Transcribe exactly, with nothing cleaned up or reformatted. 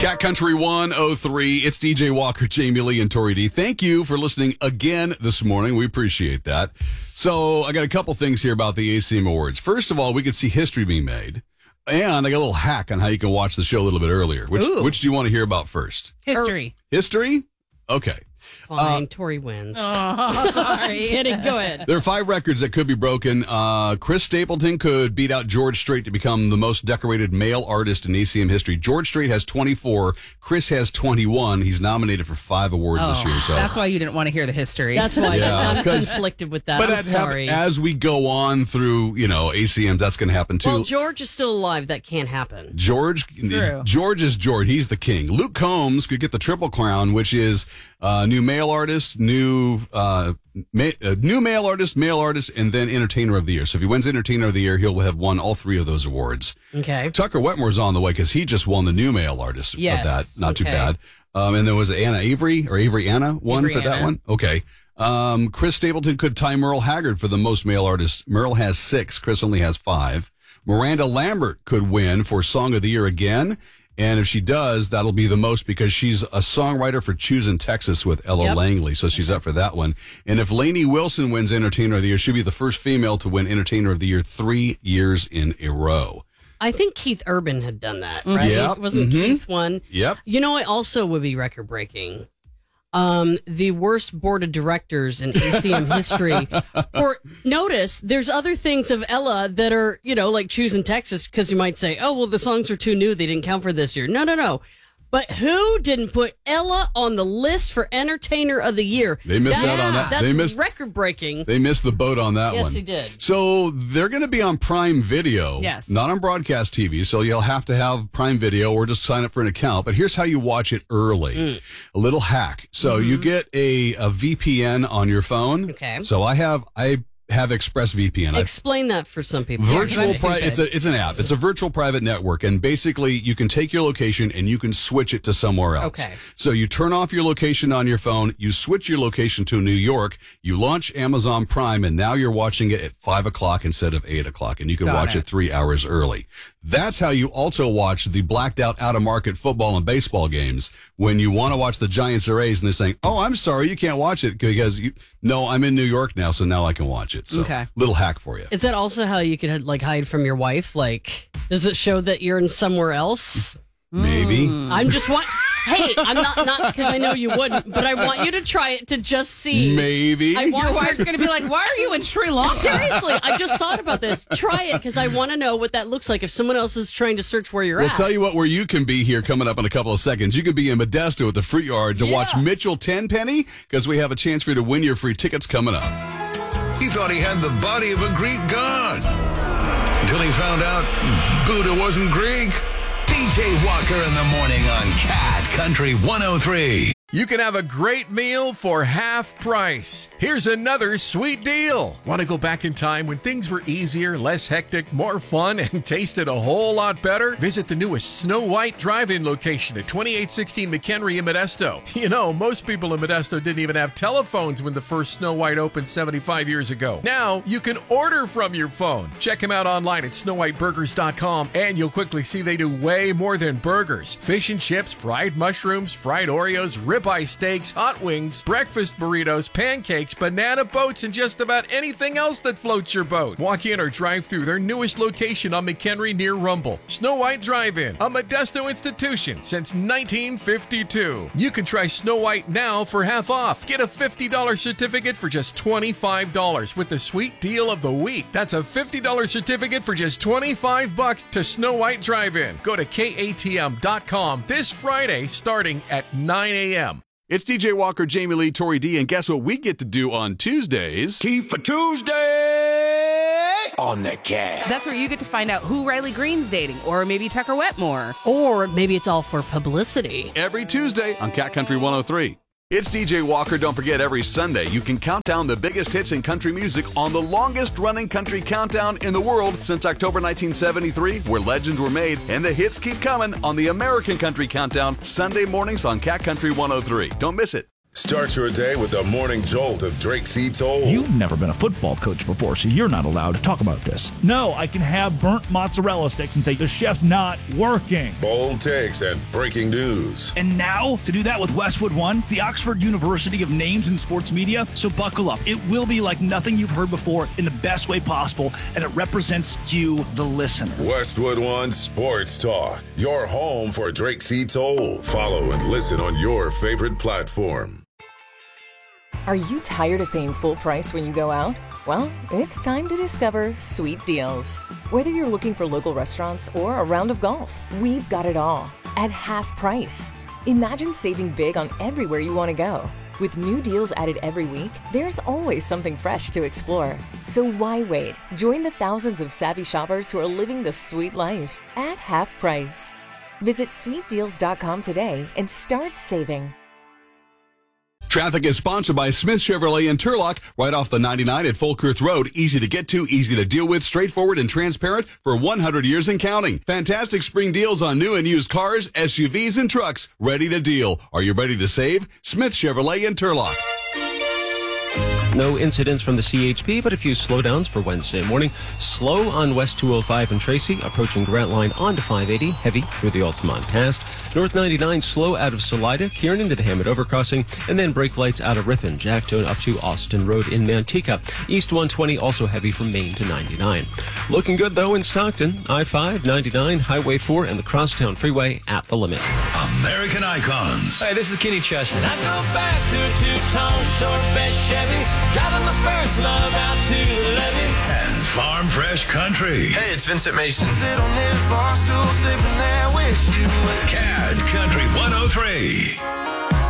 Cat Country one oh three. It's D J Walker, Jamie Lee, and Tori D. Thank you for listening again this morning. We appreciate that. So I got a couple things here about the A C M Awards. First of all, we could see history being made. And I got a little hack on how you can watch the show a little bit earlier. Which Ooh. which do you want to hear about first? History. History? Okay. Fine, Uh, Tori wins. Oh, sorry. Kidding, go ahead. There are five records that could be broken. Uh, Chris Stapleton could beat out George Strait to become the most decorated male artist in A C M history. George Strait has twenty-four. Chris has twenty-one. He's nominated for five awards Oh, this year. So that's why you didn't want to hear the history. That's why Yeah, I'm 'cause- conflicted with that. But I'm that hap- sorry. as we go on through, you know, A C M, that's going to happen too. well, George is still alive. That can't happen. George, True. George is George. He's the king. Luke Combs could get the triple crown, which is uh, new male artist, new uh, ma- uh, new male artist, male artist, and then entertainer of the year. So if he wins entertainer of the year, he'll have won all three of those awards. Okay. Tucker Wetmore's on the way because he just won the new male artist Yes. of that. Not too Okay. bad. Um, and there was Anna Avery or Avery Anna won Avery for that Anna. one. Okay. Um, Chris Stapleton could tie Merle Haggard for the most male artists. Merle has six. Chris only has five. Miranda Lambert could win for Song of the Year again. And if she does, that'll be the most because she's a songwriter for Choosing Texas with Ella Yep. Langley. So she's up for that one. And if Lainey Wilson wins Entertainer of the Year, she'll be the first female to win Entertainer of the Year three years in a row. I think Keith Urban had done that, right? Yep. Wasn't Mhm. Keith one? Yep. You know, it also would be record breaking. Um, the worst board of directors in A C M history. For notice, there's other things of Ella that are, you know, like Choosing Texas, because you might say, oh, well, the songs are too new. They didn't count for this year. No, no, no. But who didn't put Ella on the list for Entertainer of the Year? They missed That's- out on that. That's They missed- record breaking. They missed the boat on that Yes, one. they did. So they're going to be on Prime Video. Yes. Not on broadcast T V. So you'll have to have Prime Video or just sign up for an account. But here's how you watch it early. Mm. A little hack. So you get a, a V P N on your phone. Mm-hmm. Okay. So I have I have ExpressVPN. I Explain that for some people. Virtual that's pri- stupid. it's a it's an app. It's a virtual private network, and basically you can take your location and you can switch it to somewhere else. Okay. So you turn off your location on your phone, you switch your location to New York, you launch Amazon Prime, and now you're watching it at five o'clock instead of eight o'clock, and you can Got watch it. it. three hours early. That's how you also watch the blacked out, out of market football and baseball games when you want to watch the Giants or A's, and they're saying, "Oh, I'm sorry, you can't watch it because you." No, I'm in New York now, so now I can watch it. So, Okay. little hack for you. Is that also how you could like hide from your wife? Like, does it show that you're in somewhere else? Maybe. I'm just want. Hey, I'm not not because I know you wouldn't, but I want you to try it to just see. Maybe. I want Your wife's going to be like, why are you in Sri Lanka? Seriously, I just thought about this. Try it because I want to know what that looks like if someone else is trying to search where you're We'll at. tell you what, where you can be here coming up in a couple of seconds. You can be in Modesto at the Fruit Yard to watch Mitchell Tenpenny because we have a chance for you to win your free tickets coming up. He thought he had the body of a Greek god. Until he found out Buddha wasn't Greek. D J Walker in the morning on Cat Country one oh three. You can have a great meal for half price. Here's another sweet deal. Want to go back in time when things were easier, less hectic, more fun, and tasted a whole lot better? Visit the newest Snow White Drive-In location at twenty-eight sixteen McHenry in Modesto. You know, most people in Modesto didn't even have telephones when the first Snow White opened seventy-five years ago. Now, you can order from your phone. Check them out online at snow white burgers dot com, and you'll quickly see they do way more than burgers. Fish and chips, fried mushrooms, fried Oreos, ribeye steaks, hot wings, breakfast burritos, pancakes, banana boats, and just about anything else that floats your boat. Walk in or drive through their newest location on McHenry near Rumble. Snow White Drive-In, a Modesto institution since nineteen fifty-two. You can try Snow White now for half off. Get a fifty dollars certificate for just twenty-five dollars with the sweet deal of the week. That's a fifty dollars certificate for just twenty-five bucks to Snow White Drive-In. Go to K A T M dot com this Friday starting at nine a.m. It's D J Walker, Jamie Lee, Tori D, and guess what we get to do on Tuesdays? Tea for Tuesday on the Cat. That's where you get to find out who Riley Green's dating, or maybe Tucker Wetmore. Or maybe it's all for publicity. Every Tuesday on Cat Country one oh three. It's D J Walker. Don't forget, every Sunday you can count down the biggest hits in country music on the longest running country countdown in the world since October nineteen seventy-three, where legends were made, and the hits keep coming on the American Country Countdown, Sunday mornings on Cat Country one oh three. Don't miss it. Start your day with the morning jolt of Drake C. Toll. You've never been a football coach before, so you're not allowed to talk about this. No, I can have burnt mozzarella sticks and say the chef's not working. Bold takes and breaking news. And now, to do that with Westwood One, the Oxford University of Names in Sports Media. So buckle up. It will be like nothing you've heard before in the best way possible, and it represents you, the listener. Westwood One Sports Talk, your home for Drake C. Toll. Follow and listen on your favorite platform. Are you tired of paying full price when you go out? Well, it's time to discover Sweet Deals. Whether you're looking for local restaurants or a round of golf, we've got it all at half price. Imagine saving big on everywhere you want to go. With new deals added every week, there's always something fresh to explore. So why wait? Join the thousands of savvy shoppers who are living the sweet life at half price. Visit sweet deals dot com today and start saving. Traffic is sponsored by Smith Chevrolet in Turlock, right off the ninety-nine at Folkerth Road. Easy to get to, easy to deal with, straightforward and transparent for one hundred years and counting. Fantastic spring deals on new and used cars, S U Vs, and trucks. Ready to deal. Are you ready to save? Smith Chevrolet in Turlock. No incidents from the C H P, but a few slowdowns for Wednesday morning. Slow on West two oh five in Tracy, approaching Grant Line onto five eighty, heavy through the Altamont Pass. North ninety-nine slow out of Salida, Kieran into the Hammond Overcrossing, and then brake lights out of Ripon, Jacktown up to Austin Road in Manteca. East one twenty also heavy from Maine to ninety-nine. Looking good though in Stockton, I five, ninety-nine, Highway four, and the Crosstown Freeway at the limit. American Icons. Hey, this is Kenny Chesney. I go back to a two-tone short bed Chevy, driving my first love out to the levee. And Farm Fresh Country. Hey, it's Vincent Mason. Sit on this bar stool, sipping there, wish you would. Cat Country one oh three.